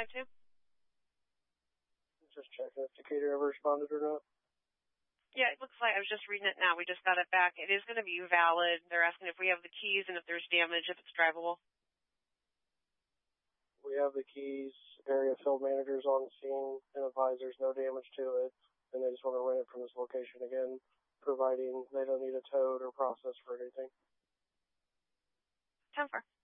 5-2. Just checking if Decatur ever responded or not. Yeah, it looks like I was just reading it now. We just got it back. It is going to be valid. They're asking if we have the keys and if there's damage, if it's drivable. We have the keys. Area field managers on scene and advise there's no damage to it, and they just want to rent it from this location again, providing they don't need a towed or process for anything. 10-4.